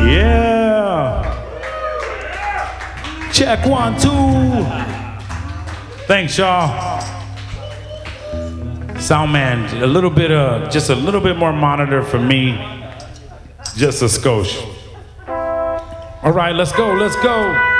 Yeah. Check 1, 2. Thanks, y'all. Sound man, just a little bit more monitor for me. Just a skosh. All right, let's go.